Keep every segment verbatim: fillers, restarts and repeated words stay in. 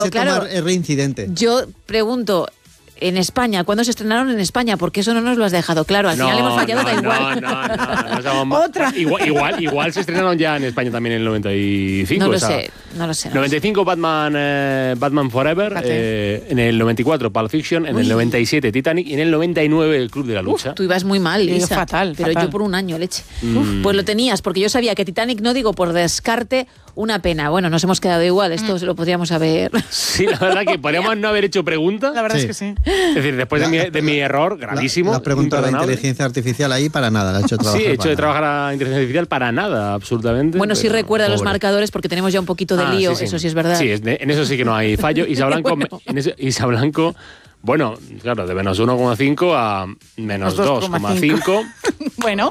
claro, tomar el reincidente. Yo pregunto, en España, ¿cuándo se estrenaron en España? Porque eso no nos lo has dejado claro. Al no, final hemos fallado, no, da igual. No, no, no. no somos... Otra. Igual, igual, igual se estrenaron ya en España también en el noventa y cinco. No lo o sea, sé, no lo sé. No noventa y cinco lo sé. Batman, eh, Batman Forever, eh, en el noventa y cuatro Pulp Fiction, en Uy. el noventa y siete Titanic y en el noventa y nueve El Club de la Lucha. Uf, tú ibas muy mal, Yo Isa. fatal, Pero fatal. yo por un año, leche. Mm. Pues lo tenías, porque yo sabía que Titanic, no digo por descarte, una pena. Bueno, nos hemos quedado igual, esto se lo podríamos haber... Sí, la verdad que podríamos no haber hecho pregunta. La verdad Sí. es que sí. Es decir, después de mi, de mi error gravísimo. La, la pregunta de la imperdonable. inteligencia artificial ahí para nada, la ha hecho trabajar. Sí, he hecho para de nada. trabajar a inteligencia artificial para nada, absolutamente. Bueno, sí pero- recuerda los pobre. marcadores porque tenemos ya un poquito de Ah, lío, sí, sí. eso sí es verdad. Sí, es de- en eso sí que no hay fallo. Isa Blanco, Bueno. en eso- Isa Blanco, bueno, claro, de menos uno coma cinco a menos dos coma cinco. Bueno,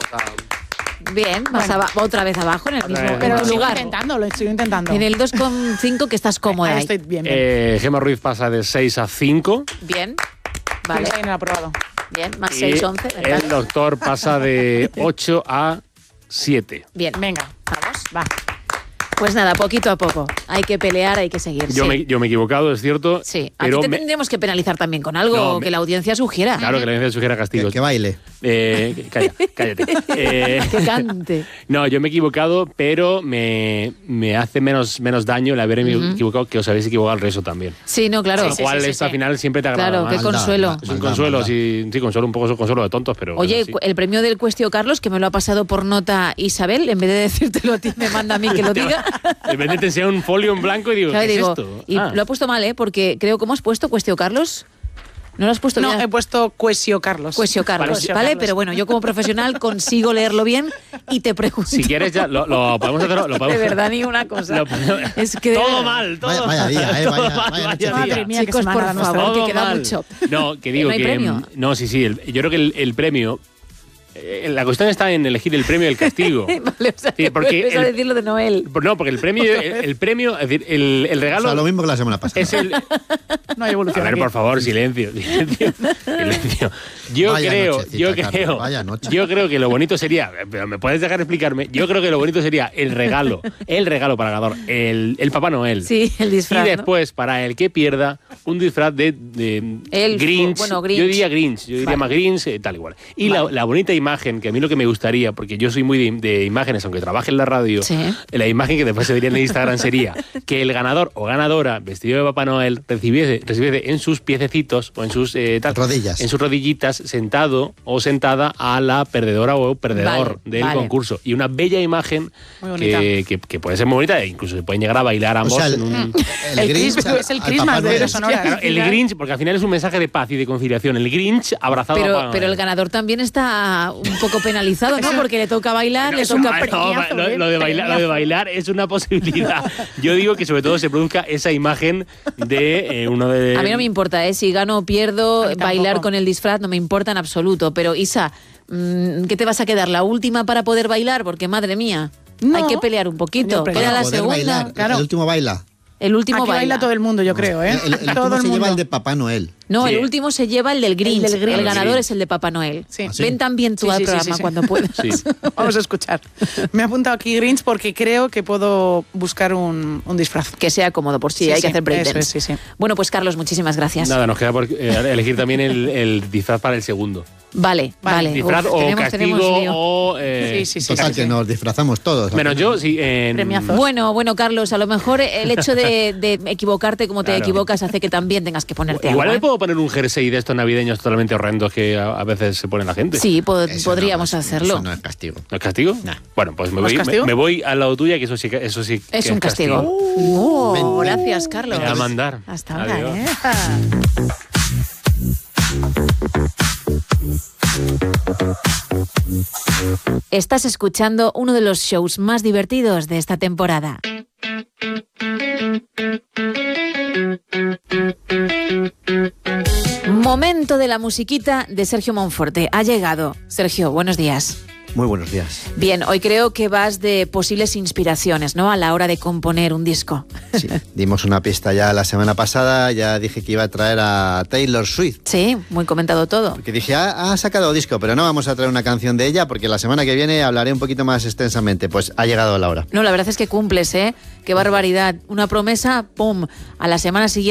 Bien, vas Bueno. aba- otra vez abajo en el mismo vez. en pero tu sigo lugar. intentando, lo sigo intentando. En el dos coma cinco que estás cómoda Ahí ahí. estoy bien, bien. Eh, Gemma Ruiz pasa de seis a cinco. Bien, Vale. vale, Ahí en el aprobado. bien, más Y seis, once. el doctor pasa de ocho a siete. Bien, Venga, vamos, va. pues nada, poquito a poco. Hay que pelear, hay que seguir. Yo, sí. me, yo me he equivocado, es cierto. Sí, a pero ti te me- tendríamos que penalizar también con algo No, me- que la audiencia sugiera. Claro que la audiencia sugiere Que, castigos. que baile. Eh, calla, cállate. Eh, Que cante. No, yo me he equivocado, pero me, me hace menos, menos daño el haberme Ujú. equivocado que os habéis equivocado al resto también. Sí, no, claro. Lo cual esto al final siempre te agrada Claro, más. qué Maldad, consuelo. maldad. Es un consuelo, maldad. sí, sí, consuelo, un poco consuelo de tontos, pero... Oye, pero sí. el premio del Cuestio Carlos, que me lo ha pasado por nota Isabel, en vez de decírtelo a ti, me manda a mí que lo diga. De repente te enseña un folio en blanco y digo, Claro, ¿qué digo, es esto? y Ah. lo ha puesto mal, ¿eh? Porque creo, ¿cómo has puesto Cuestio Carlos? ¿No lo has puesto No, bien? he puesto Cuesio Carlos. Cuestio Carlos, Cuestio ¿vale? Carlos. Pero bueno, yo como profesional consigo leerlo bien y te pregunto. Si quieres ya, lo, lo podemos hacer... Lo podemos, De verdad, ni una cosa. lo podemos- Es que de todo verdad. mal, todo Vaya- vaya mal, día, eh, todo vaya- mal, vaya vaya noche día. Madre mía, qué Chicos, por semana nos favor, toca. que Todo queda mal. mucho. No, que digo ¿No hay que... premio? No, sí, sí, el- yo creo que el, el premio... eh, la cuestión está en elegir el premio y el castigo. Vale, o sea, Sí, que porque vuelves a el- decirlo de Noel. No, porque el premio, el, el premio, es decir, el, el O regalo sea, lo mismo que la semana pasada. es el... No hay A evolución ver, aquí. por favor, silencio, silencio, silencio. Yo Vaya creo, nochecita, yo Carlos, creo, vaya noche. yo creo que lo bonito sería, pero me puedes dejar explicarme, yo creo que lo bonito sería el regalo, el regalo para el ganador, el, el Papá Noel. Sí, el disfraz, Y ¿no? después, para el que pierda, un disfraz de, de Elfo, Grinch. bueno, Grinch. Yo diría Grinch, yo diría Vale. más Grinch, eh, tal igual. Y la, la bonita imagen, que a mí lo que me gustaría, porque yo soy muy de, de imágenes, aunque trabaje en la radio, Sí. la imagen que después se vería en Instagram sería que el ganador o ganadora vestido de Papá Noel recibiese, recibiese en sus piececitos o en sus eh, tal, Rodillas. en sus rodillitas sentado o sentada a la perdedora o perdedor Vale, del vale. concurso. Y una bella imagen Muy bonita. que, que, que puede ser muy bonita e incluso se pueden llegar a bailar O ambos sea, el, en un... el El Grinch Christmas- al- es el al Christmas Papá de Noel. los Sonora. Claro, el Grinch, porque al final es un mensaje de paz y de conciliación. El Grinch abrazado a Pero, Papá pero el Noel. ganador también está un poco penalizado, ¿no? Porque le toca bailar, le Es un- toca ah, no, premiazo, lo, ¿eh? lo de bailar, lo de bailar es una posibilidad. Yo digo que sobre todo se produzca esa imagen de eh, uno de... A mí no me importa, ¿eh? Si gano o pierdo, A mí bailar tampoco. con el disfraz no me importa en absoluto. Pero Isa, mm, ¿qué te vas a quedar? ¿La última para poder bailar? Porque madre mía, No. hay que pelear un poquito. Oye, Queda pero la Poder segunda. bailar. claro. El último baila. El último Aquí baila. baila. todo el mundo, yo creo, ¿eh? El, el último todo el se mundo. lleva el de Papá Noel. No, Sí. el último se lleva el del Grinch. El del Grinch. El ganador Grinch. es el de Papá Noel. Sí. ¿Ah, sí? Ven también tú Sí, al sí, sí, programa sí, sí. cuando puedas. Sí. Vamos a escuchar. Me he apuntado aquí Grinch porque creo que puedo buscar un, un disfraz. Que sea cómodo por si Sí, hay sí, que hacer breakdance. eso es, sí, sí. Bueno, pues Carlos, muchísimas gracias. Nada, nos queda por eh, elegir también el, el disfraz para el segundo. Vale, vale. Disfraz Uf, o tenemos- castigo tenemos lío. o... eh, Sí, sí, sí. Total, sí, que sí. nos disfrazamos todos. Menos yo, sí. En, Premiazos. Bueno, bueno, Carlos, a lo mejor el hecho de, de equivocarte como te Claro. equivocas hace que también tengas que ponerte Igual algo, me ¿eh? puedo poner un jersey de estos navideños totalmente horrendos que a, a veces se pone la gente. Sí, po- Eso podríamos no, hacerlo. Eso no es castigo. ¿No es castigo? Nah. Bueno, pues me ¿No es voy, me, castigo? me voy al lado tuya, que eso sí que eso sí que Es un castigo. Oh, Ven, ven. gracias, Carlos. Me voy a mandar. Hasta ahora, Adiós. ¿eh? Estás escuchando uno de los shows más divertidos de esta temporada. Momento de la musiquita de Sergio Monforte. Ha llegado. Sergio, buenos días. Muy buenos días. Bien, hoy creo que vas de posibles inspiraciones, ¿no? A la hora de componer un disco. Sí, dimos una pista ya la semana pasada, ya dije que iba a traer a Taylor Swift. Sí, muy comentado todo. Que dije, ha, ha sacado disco, pero no vamos a traer una canción de ella porque la semana que viene hablaré un poquito más extensamente. Pues ha llegado la hora. No, la verdad es que cumples, ¿eh? Qué barbaridad. Una promesa, ¡pum! A la semana siguiente.